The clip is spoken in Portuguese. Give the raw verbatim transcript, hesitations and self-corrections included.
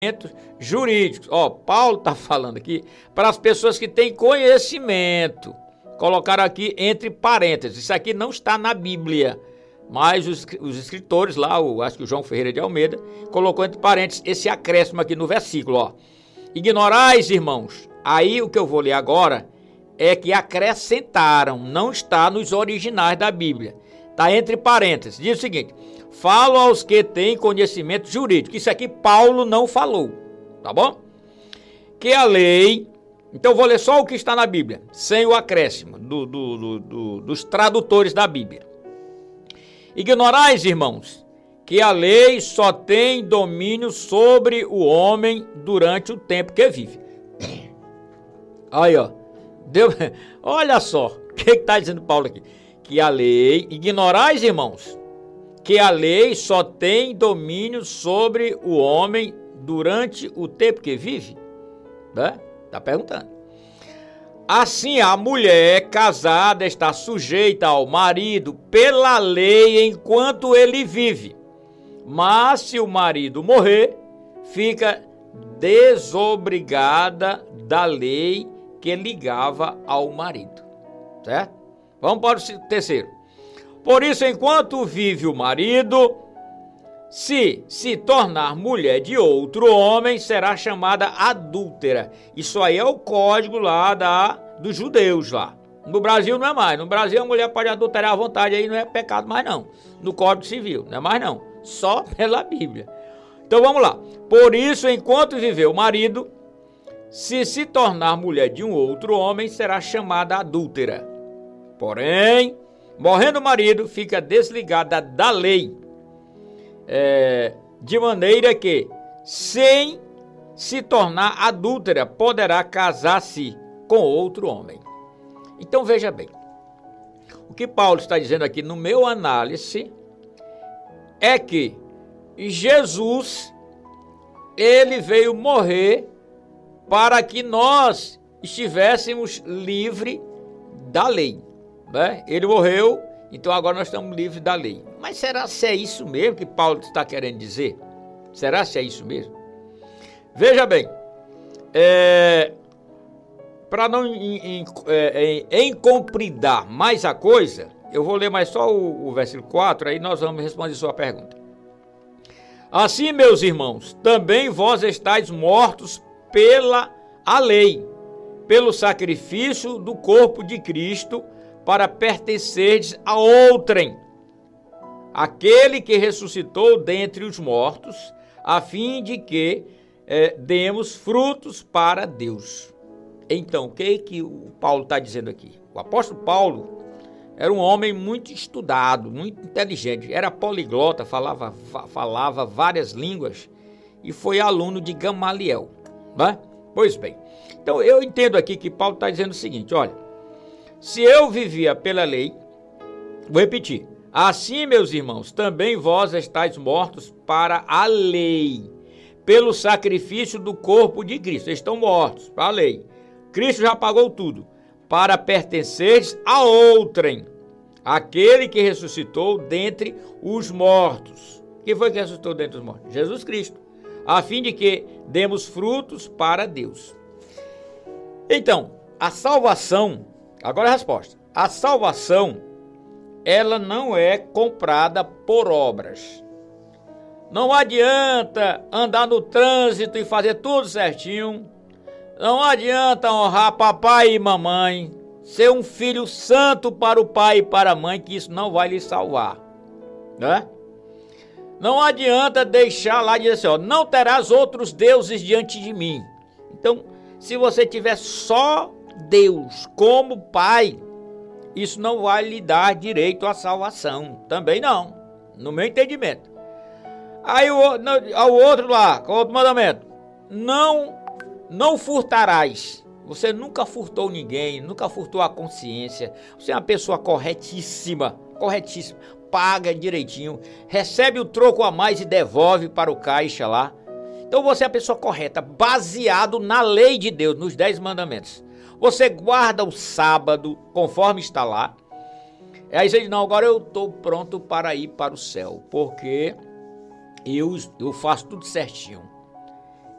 jurídicos. Ó, Paulo está falando aqui para as pessoas que têm conhecimento. Colocaram aqui entre parênteses. Isso aqui não está na Bíblia, mas os, os escritores lá, o, acho que o João Ferreira de Almeida, colocou entre parênteses esse acréscimo aqui no versículo. Ó. Ignorais, irmãos. Aí o que eu vou ler agora é que acrescentaram, não está nos originais da Bíblia. Está entre parênteses. Diz o seguinte: falo aos que têm conhecimento jurídico. Isso aqui Paulo não falou, tá bom? Que a lei... Então vou ler só o que está na Bíblia, sem o acréscimo do, do, do, do, dos tradutores da Bíblia. Ignorais, irmãos, que a lei só tem domínio sobre o homem durante o tempo que vive. Aí, ó. Deu... Olha só, o que está dizendo Paulo aqui? Que a lei... Ignorais, irmãos, que a lei só tem domínio sobre o homem durante o tempo que vive? Né? Está perguntando. Assim, a mulher casada está sujeita ao marido pela lei enquanto ele vive. Mas se o marido morrer, fica desobrigada da lei que ligava ao marido. Certo? Vamos para o terceiro. Por isso, enquanto vive o marido, se se tornar mulher de outro homem, será chamada adúltera. Isso aí é o código lá da, dos judeus lá. No Brasil não é mais. No Brasil a mulher pode adulterar à vontade, aí não é pecado mais não. No Código Civil, não é mais não. Só pela Bíblia. Então vamos lá. Por isso, enquanto viver o marido, se se tornar mulher de um outro homem, será chamada adúltera. Porém, morrendo o marido, fica desligada da lei. É, de maneira que, sem se tornar adúltera, poderá casar-se com outro homem. Então veja bem, o que Paulo está dizendo aqui no meu análise é que Jesus, ele veio morrer para que nós estivéssemos livres da lei, né? Ele morreu, então agora nós estamos livres da lei. Mas será se é isso mesmo que Paulo está querendo dizer? Será se é isso mesmo? Veja bem, é, para não encompridar mais a coisa, eu vou ler mais só o, o versículo quatro, aí nós vamos responder sua pergunta. Assim, meus irmãos, também vós estáis mortos pela a lei, pelo sacrifício do corpo de Cristo, para pertencerdes a outrem, aquele que ressuscitou dentre os mortos, a fim de que é, demos frutos para Deus. Então, o que, que o Paulo está dizendo aqui? O apóstolo Paulo era um homem muito estudado, muito inteligente, era poliglota, falava, falava várias línguas e foi aluno de Gamaliel, né? Pois bem, então eu entendo aqui que Paulo está dizendo o seguinte: olha, se eu vivia pela lei, vou repetir, assim, meus irmãos, também vós estáis mortos para a lei, pelo sacrifício do corpo de Cristo. Vocês estão mortos para a lei. Cristo já pagou tudo, para pertenceres a outrem, aquele que ressuscitou dentre os mortos. Quem foi que ressuscitou dentre os mortos? Jesus Cristo, a fim de que demos frutos para Deus. Então, a salvação... Agora a resposta. A salvação, ela não é comprada por obras. Não adianta andar no trânsito e fazer tudo certinho. Não adianta honrar papai e mamãe, ser um filho santo para o pai e para a mãe, que isso não vai lhe salvar, né? Não adianta deixar lá e dizer assim, ó, não terás outros deuses diante de mim. Então, se você tiver só Deus como pai, isso não vai lhe dar direito à salvação. Também não, no meu entendimento. Aí o, no, ao outro lá, com o outro mandamento, não, não furtarás. Você nunca furtou ninguém, nunca furtou a consciência. Você é uma pessoa corretíssima, corretíssima. Paga direitinho, recebe o troco a mais e devolve para o caixa lá. Então você é a pessoa correta, baseado na lei de Deus, nos dez mandamentos. Você guarda o sábado, conforme está lá. Aí você diz, não, agora eu estou pronto para ir para o céu, porque eu, eu faço tudo certinho.